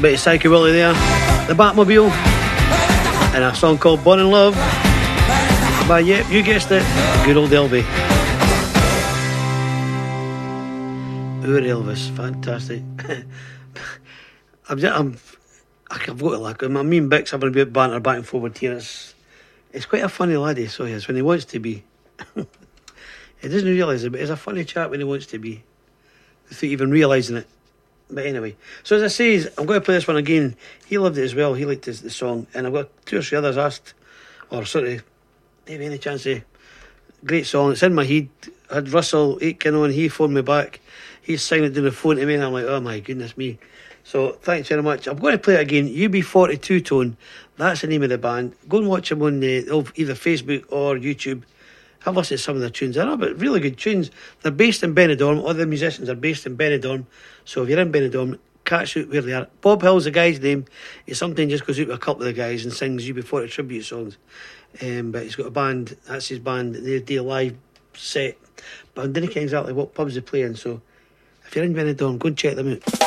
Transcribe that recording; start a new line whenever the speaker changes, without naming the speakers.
bit of Psycho Willie there, the Batmobile, and a song called Born in Love by, yep, you guessed it, good old Elvis. Poor Elvis, fantastic. I've got to laugh. Me and Bix having a bit of banter back and forward here. It's quite a funny laddie, so he is, when he wants to be. He doesn't realise it, but he's a funny chap when he wants to be, without even realising it. But anyway, so as I say, I'm going to play this one again. He loved it as well. He liked the song, and I've got 2 or 3 others asked, or sort of, maybe any chance of great song. It's in my head. I had Russell Aitken on. He phoned me back. He's singing it down the phone to me, and I'm like, oh my goodness me. So thanks very much. I'm going to play it again. UB42 Tone. That's the name of the band. Go and watch them on either Facebook or YouTube. Have a listen to some of their tunes. They're but really good tunes. They're based in Benidorm. All the musicians are based in Benidorm. So if you're in Benidorm, catch out where they are. Bob Hill's the guy's name. He sometimes just goes out with a couple of the guys and sings UB40 tribute songs. But he's got a band. That's his band. They do a live set. But I didn't know exactly what pubs they play in. So if you're in Benidorm, go and check them out.